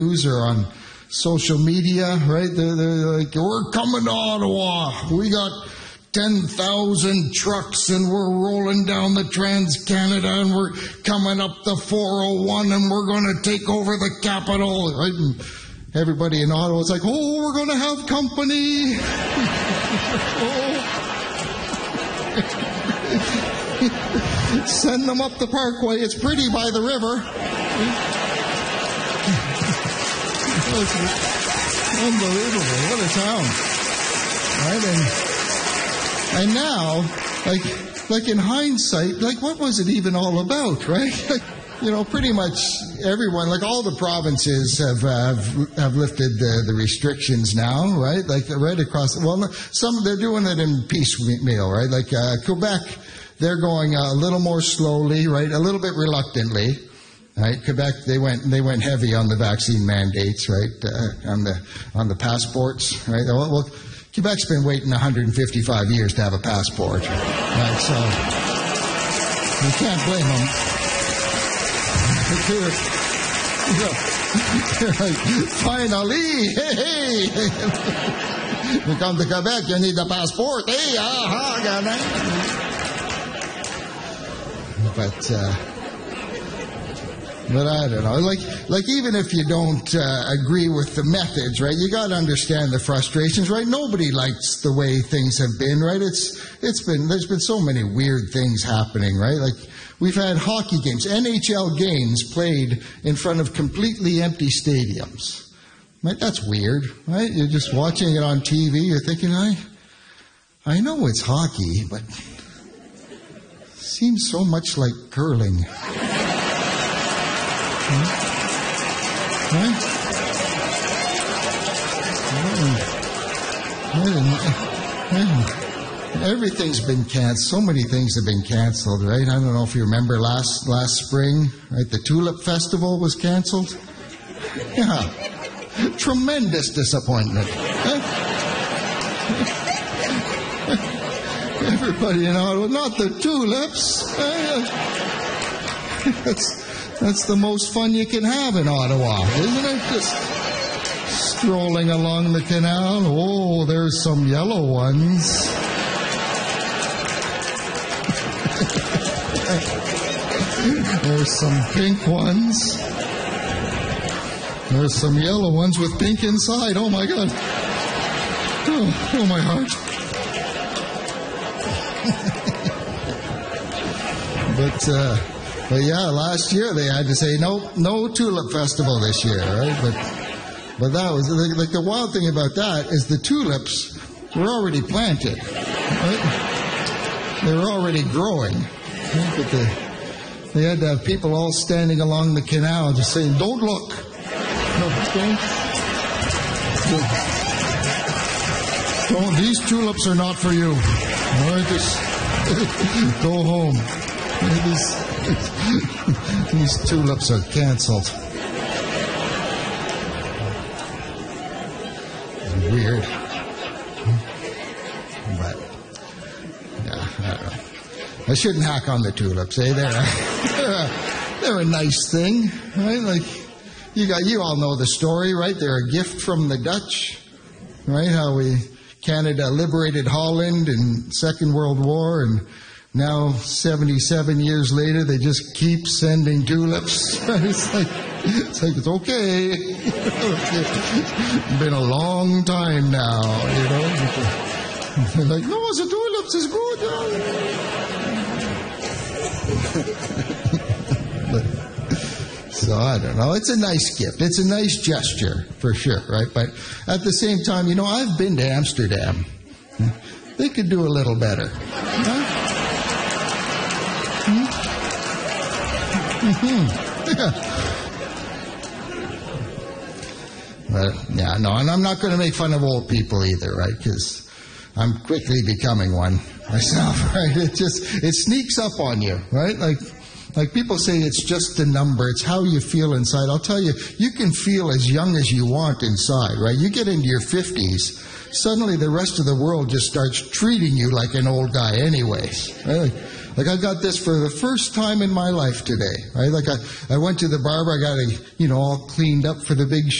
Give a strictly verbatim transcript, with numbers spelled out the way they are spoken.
news or on social media, right? They're, they're like, we're coming to Ottawa. We got ten thousand trucks and we're rolling down the Trans-Canada and we're coming up the four oh one and we're going to take over the capital. Right? And everybody in Ottawa is like, oh, we're going to have company. oh. Send them up the Parkway. It's pretty by the river. Unbelievable. What a town. Right? And And now, like, like in hindsight, like, what was it even all about, right? Like, you know, pretty much everyone, like all the provinces have uh, have, have lifted the, the restrictions now, right? Like right across. Well, some they're doing it in piecemeal, right? Like uh, Quebec, they're going a little more slowly, right? A little bit reluctantly, right? Quebec, they went they went heavy on the vaccine mandates, right? Uh, on the on the passports, right? Well. well Quebec's been waiting one hundred fifty-five years to have a passport, right? So you can't blame them. They're, they're like, finally, hey, hey. You come to Quebec, you need a passport. Hey, aha, got it. But, uh, But I don't know. Like, like even if you don't uh, agree with the methods, right? You got to understand the frustrations, right? Nobody likes the way things have been, right? It's it's been there's been so many weird things happening, right? Like we've had hockey games, N H L games played in front of completely empty stadiums, right? That's weird, right? You're just watching it on T V. You're thinking, I, I know it's hockey, but it seems so much like curling. Right? Everything's been canceled. So many things have been canceled, right? I don't know if you remember last last spring, right? The Tulip Festival was canceled. Yeah. Tremendous disappointment. Everybody in Ottawa, not the tulips. That's That's the most fun you can have in Ottawa, isn't it? Just strolling along the canal. Oh, there's some yellow ones. There's some pink ones. There's some yellow ones with pink inside. Oh, my God. Oh, oh my heart. But, uh... But yeah, last year they had to say no, no Tulip Festival this year, right? But, but that was like the wild thing about that is the tulips were already planted, right? They were already growing. Right? But they, they had to have people all standing along the canal just saying, "Don't look, no, don't, don't. These tulips are not for you. All right, just go home." These, these tulips are canceled. It's weird. But, yeah, I don't know. I shouldn't hack on the tulips, eh? They're a, they're a, they're a nice thing, right? Like, you got, you all know the story, right? They're a gift from the Dutch, right? How we, Canada liberated Holland in Second World War, and now, seventy-seven years later, they just keep sending tulips. It's like, it's like, it's okay. It's been a long time now, you know. They're like, no, the tulips is good. So, I don't know. It's a nice gift. It's a nice gesture, for sure, right? But at the same time, you know, I've been to Amsterdam. They could do a little better. Huh? Mm-hmm. Yeah. But, yeah, no, and I'm not going to make fun of old people either, right? Because I'm quickly becoming one myself, right? It just, it sneaks up on you, right? Like, Like people say it's just the number, it's how you feel inside. I'll tell you, you can feel as young as you want inside, right? You get into your fifties, suddenly the rest of the world just starts treating you like an old guy anyways, right? Like, like I got this for the first time in my life today, right? Like I, I went to the barber, I got a, you know, all cleaned up for the big